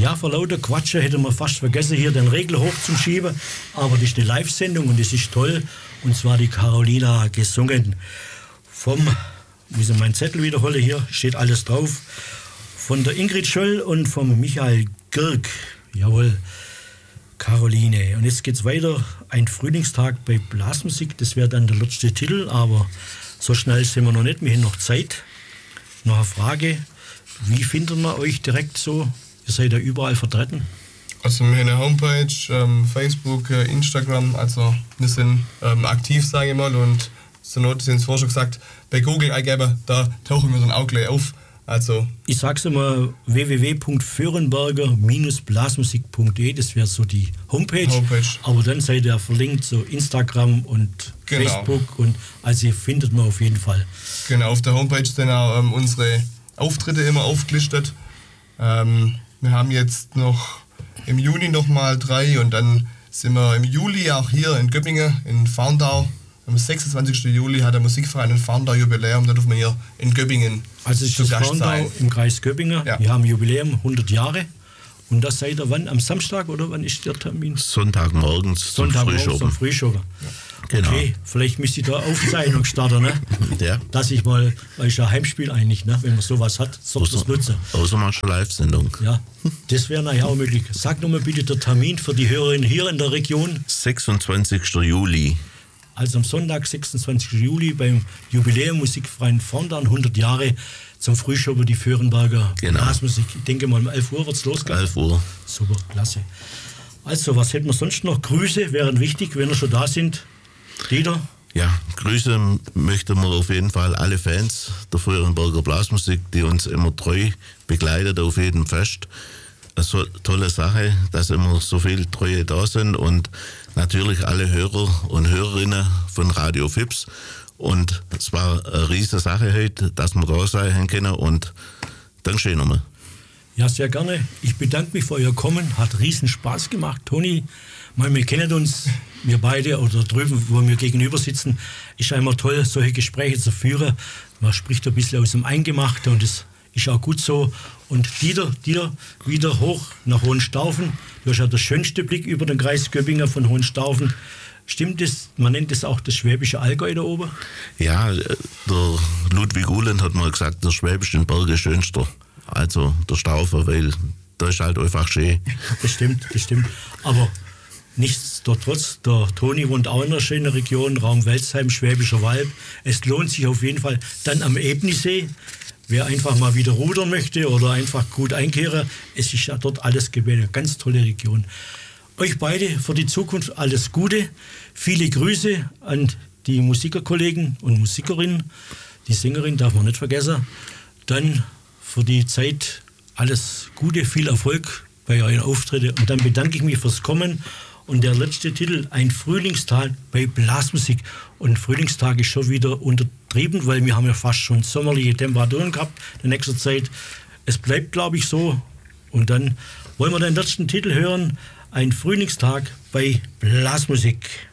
Ja, vor lauter Quatsche hätte man fast vergessen, hier den Regler hochzuschieben. Aber das ist eine Live-Sendung und das ist toll. Und zwar die Carolina gesungen muss ich meinen Zettel wiederholen, hier steht alles drauf, von der Ingrid Schöll und vom Michael Girk. Jawohl, Caroline. Und jetzt geht's weiter. Ein Frühlingstag bei Blasmusik, das wäre dann der letzte Titel, aber so schnell sind wir noch nicht, wir haben noch Zeit. Noch eine Frage, wie findet man euch direkt so? Ihr seid ja überall vertreten. Also wir haben eine Homepage, Facebook, Instagram, also wir sind aktiv, sage ich mal, und zur Not, Sie haben es vorher schon gesagt, bei Google eingeben, da tauchen wir dann auch gleich auf. Also ich sag's immer, www.föhrenberger-blasmusik.de, das wäre so die Homepage. Aber dann seid ihr verlinkt zu Instagram und Facebook, und also ihr findet man auf jeden Fall. Genau, auf der Homepage sind auch unsere Auftritte immer aufgelistet. Wir haben jetzt noch im Juni noch mal 3 und dann sind wir im Juli auch hier in Göppingen, in Farndau. Am 26. Juli hat der Musikverein ein Farndau-Jubiläum, da dürfen wir hier in Göppingen also ist zu das Gast Farndau sein. Im Kreis Göppingen. Ja. Wir haben Jubiläum, 100 Jahre. Und das seid ihr wann? Am Samstag oder wann ist der Termin? Sonntagmorgens zum Frühschoppen. Ja. Genau. Okay, vielleicht müsst ihr da Aufzeichnung starten, ne? Ja. Dass ich mal, weil ich ja Heimspiel eigentlich, ne? Wenn man sowas hat, sollte das nutzen. Außer mal schon Live-Sendung. Ja, das wäre nachher auch möglich. Sag nochmal bitte der Termin für die Hörerinnen hier in der Region. 26. Juli. Also am Sonntag, 26. Juli beim Jubiläum Musikverein Farndau, 100 Jahre zum Frühschoppen die Föhrenberger Blasmusik. Ich denke mal um 11 Uhr wird es losgehen. 11 Uhr. Super, klasse. Also, was hätten wir sonst noch? Grüße wären wichtig, wenn wir schon da sind. Dieter? Ja, Grüße möchten wir auf jeden Fall alle Fans der Föhrenberger Blasmusik, die uns immer treu begleitet auf jedem Fest. Eine tolle Sache, dass immer so viele Treue da sind, und natürlich alle Hörer und Hörerinnen von Radio Fips. Und es war eine riesige Sache heute, dass wir da sein können, und Dankeschön nochmal. Ja, sehr gerne. Ich bedanke mich für euer Kommen. Hat riesen Spaß gemacht. Toni, wir kennen uns, wir beide, oder drüben, wo wir gegenüber sitzen, ist einmal toll, solche Gespräche zu führen. Man spricht ein bisschen aus dem Eingemachten, und das ist auch gut so. Und Dieter, wieder hoch nach Hohenstaufen. Du hast ja den schönsten Blick über den Kreis Göppingen von Hohenstaufen. Stimmt das? Man nennt das auch das Schwäbische Allgäu da oben? Ja, der Ludwig Uhland hat mal gesagt, der Schwäbische Berg ist schönster. Also der Staufer, weil da ist halt einfach schön. Das stimmt. Aber nichtsdestotrotz, der Toni wohnt auch in einer schönen Region, Raum Welzheim, Schwäbischer Wald. Es lohnt sich auf jeden Fall. Dann am Ebnisee, wer einfach mal wieder rudern möchte oder einfach gut einkehren, es ist ja dort alles gewählt. Ganz tolle Region. Euch beide für die Zukunft alles Gute. Viele Grüße an die Musikerkollegen und Musikerinnen. Die Sängerin darf man nicht vergessen. Dann für die Zeit alles Gute, viel Erfolg bei euren Auftritten. Und dann bedanke ich mich fürs Kommen. Und der letzte Titel, ein Frühlingstag bei Blasmusik. Und Frühlingstag ist schon wieder untertrieben, weil wir haben ja fast schon sommerliche Temperaturen gehabt in nächster Zeit. Es bleibt, glaube ich, so. Und dann wollen wir den letzten Titel hören. Ein Frühlingstag bei Blasmusik.